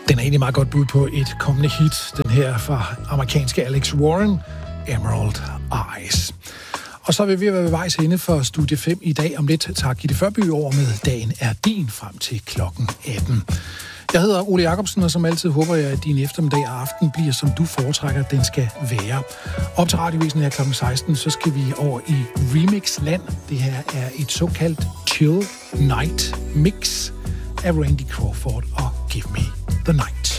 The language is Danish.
Den er egentlig meget godt bud på et kommende hit. Den her fra amerikanske Alex Warren, Emerald Eyes. Og så vil vi være ved vejs ende for Studie 5 i dag. Om lidt tager Gitte Førby over med Dagen er din frem til klokken 18. Jeg hedder Ole Jacobsen, og som altid håber jeg, at din eftermiddag og aften bliver, som du foretrækker, den skal være. Op til radiovisen her klokken 16, så skal vi over i Remix-land. Det her er et såkaldt Chill Night Mix af Randy Crawford og Give Me The Night.